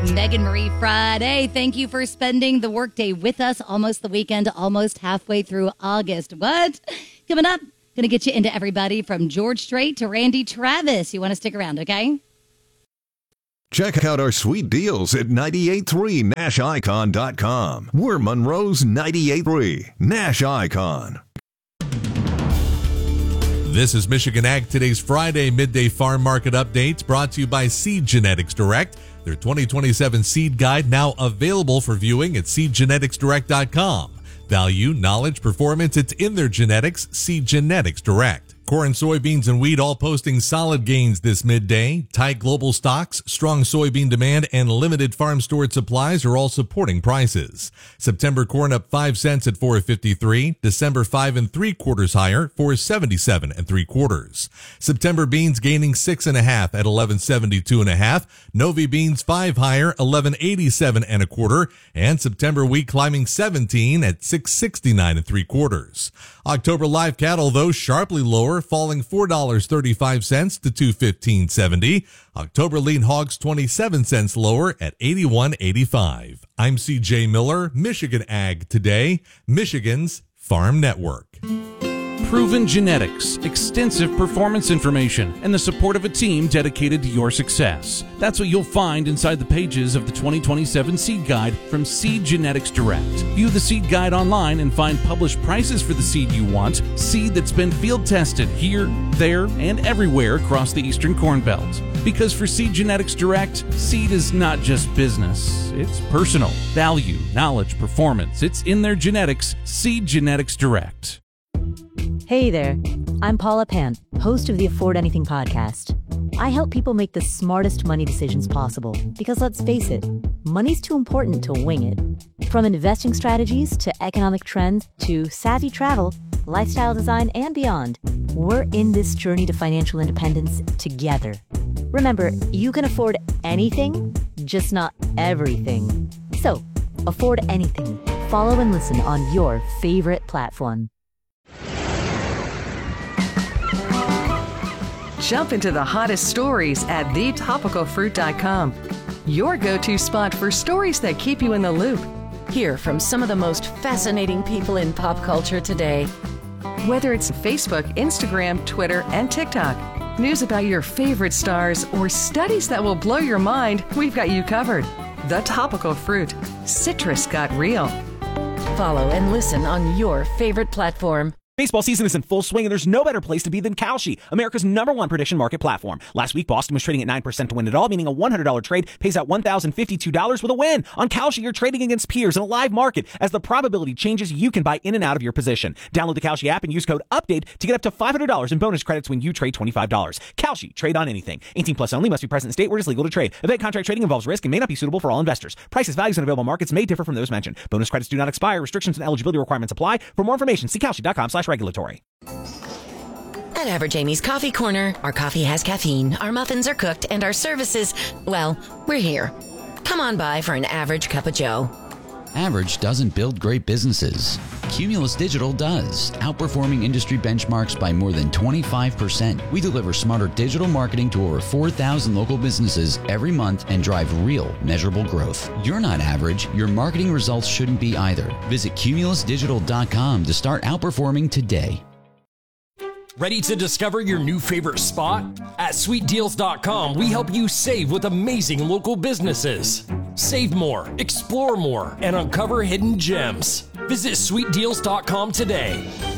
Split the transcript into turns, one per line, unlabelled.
Megan Marie Friday. Thank you for spending the workday with us. Almost the weekend, almost halfway through August. What? Coming up, going to get you into everybody from George Strait to Randy Travis. You want to stick around, okay?
Check out our sweet deals at 983nashicon.com. We're Monroe's 98.3 Nash Icon.
This is Michigan Ag Today's Friday midday farm market updates brought to you by Seed Genetics Direct. Their 2027 seed guide now available for viewing at seedgeneticsdirect.com. Value, knowledge, performance, it's in their genetics, Seed Genetics Direct. Corn, soybeans, and wheat all posting solid gains this midday. Tight global stocks, strong soybean demand, and limited farm stored supplies are all supporting prices. September corn up 5 cents at $4.53. December 5 3/4 higher, $4.77 3/4. September beans gaining 6.5 at $11.72.5. Novi beans 5 higher, $11.87 1/4. And September wheat climbing 17 at $6.69 3/4. October live cattle, though, sharply lower, falling $4.35 to $215.70. October lean hogs 27 cents lower at $81.85. I'm CJ Miller, Michigan Ag Today, Michigan's Farm Network.
Proven genetics, extensive performance information, and the support of a team dedicated to your success. That's what you'll find inside the pages of the 2027 Seed Guide from Seed Genetics Direct. View the Seed Guide online and find published prices for the seed you want, seed that's been field tested here, there, and everywhere across the Eastern Corn Belt. Because for Seed Genetics Direct, seed is not just business, it's personal. Value, knowledge, performance, it's in their genetics, Seed Genetics Direct.
Hey there, I'm Paula Pant, host of the Afford Anything podcast. I help people make the smartest money decisions possible because let's face it, money's too important to wing it. From investing strategies to economic trends to savvy travel, lifestyle design, and beyond, we're in this journey to financial independence together. Remember, you can afford anything, just not everything. So, afford anything. Follow and listen on your favorite platform.
Jump into the hottest stories at thetopicalfruit.com. Your go-to spot for stories that keep you in the loop.
Hear from some of the most fascinating people in pop culture today.
Whether it's Facebook, Instagram, Twitter, and TikTok, news about your favorite stars, or studies that will blow your mind, we've got you covered. The Topical Fruit. Citrus got real.
Follow and listen on your favorite platform.
Baseball season is in full swing, and there's no better place to be than Kalshi, America's #1 prediction market platform. Last week, Boston was trading at 9% to win it all, meaning a $100 trade pays out $1,052 with a win. On Kalshi, you're trading against peers in a live market. As the probability changes, you can buy in and out of your position. Download the Kalshi app and use code UPDATE to get up to $500 in bonus credits when you trade $25. Kalshi, trade on anything. 18 plus only, must be present in state where it is legal to trade. Event contract trading involves risk and may not be suitable for all investors. Prices, values, and available markets may differ from those mentioned. Bonus credits do not expire. Restrictions and eligibility requirements apply. For more information, see kalshi.com/regulatory.
At Average Amy's Coffee Corner, our coffee has caffeine, our muffins are cooked, and our services, well, we're here. Come on by for an average cup of joe.
Average doesn't build great businesses. Cumulus Digital does, outperforming industry benchmarks by more than 25%. We deliver smarter digital marketing to over 4,000 local businesses every month and drive real, measurable growth. You're not average. Your marketing results shouldn't be either. Visit cumulusdigital.com to start outperforming today.
Ready to discover your new favorite spot? At sweetdeals.com, we help you save with amazing local businesses. Save more, explore more, and uncover hidden gems. Visit sweetdeals.com today.